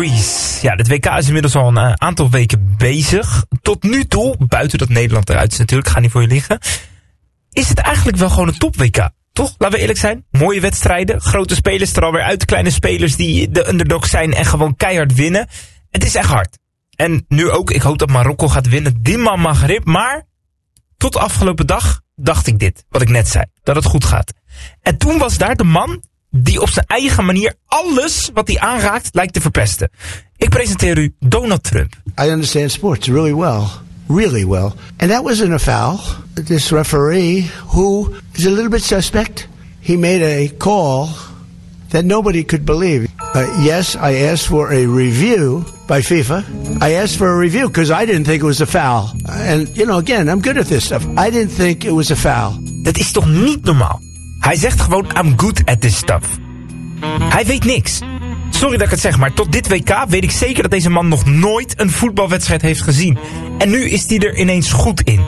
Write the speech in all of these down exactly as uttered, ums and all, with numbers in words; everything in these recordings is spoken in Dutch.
Greece. Ja, het W K is inmiddels al een uh, aantal weken bezig. Tot nu toe, buiten dat Nederland eruit is natuurlijk, ga niet voor je liggen, is het eigenlijk wel gewoon een top-W K. Toch? Laten we eerlijk zijn. Mooie wedstrijden, grote spelers er alweer uit, kleine spelers die de underdog zijn en gewoon keihard winnen. Het is echt hard. En nu ook, ik hoop dat Marokko gaat winnen. Dimma Maghreb, maar tot de afgelopen dag dacht ik dit, wat ik net zei, dat het goed gaat. En toen was daar de man die op zijn eigen manier alles wat hij aanraakt lijkt te verpesten. Ik presenteer u Donald Trump. I understand sports really well. Really well. And that wasn't a foul. This referee, who is a little bit suspect, he made a call that nobody could believe. Uh, yes, I asked for a review by FIFA. I asked for a review because I didn't think it was a foul. And, you know, again, I'm good at this stuff. I didn't think it was a foul. Dat is toch niet normaal? Hij zegt gewoon, I'm good at this stuff. Hij weet niks. Sorry dat ik het zeg, maar tot dit W K weet ik zeker dat deze man nog nooit een voetbalwedstrijd heeft gezien. En nu is hij er ineens goed in.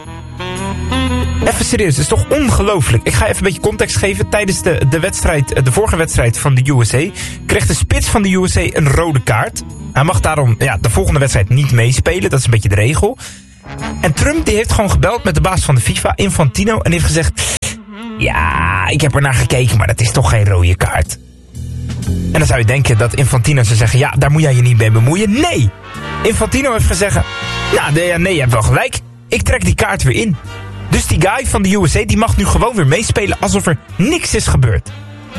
Even serieus, het is toch ongelooflijk. Ik ga even een beetje context geven. Tijdens de, de, wedstrijd, de vorige wedstrijd van de U S A kreeg de spits van de U S A een rode kaart. Hij mag daarom ja, de volgende wedstrijd niet meespelen. Dat is een beetje de regel. En Trump die heeft gewoon gebeld met de baas van de FIFA, Infantino, en heeft gezegd, ja, ik heb er naar gekeken, maar dat is toch geen rode kaart. En dan zou je denken dat Infantino zou zeggen, ja, daar moet jij je niet mee bemoeien. Nee! Infantino heeft gezegd, ja, nee, nee, je hebt wel gelijk. Ik trek die kaart weer in. Dus die guy van de U S A, die mag nu gewoon weer meespelen alsof er niks is gebeurd.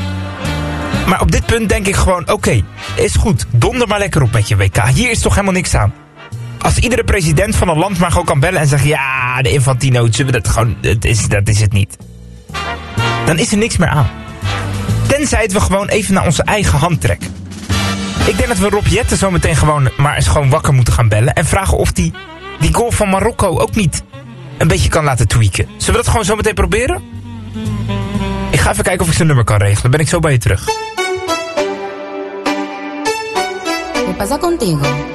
Maar op dit punt denk ik gewoon, oké, okay, is goed. Donder maar lekker op met je W K. Hier is toch helemaal niks aan. Als iedere president van een land maar gewoon kan bellen en zeggen, ja, de Infantino, zullen we dat gewoon, dat is, dat is het niet. Dan is er niks meer aan. Tenzij het we gewoon even naar onze eigen hand trekken. Ik denk dat we Rob Jetten zo meteen gewoon maar eens gewoon wakker moeten gaan bellen. En vragen of die, die goal van Marokko ook niet een beetje kan laten tweaken. Zullen we dat gewoon zo meteen proberen? Ik ga even kijken of ik zijn nummer kan regelen. Ben ik zo bij je terug. ¿Qué pasa contigo?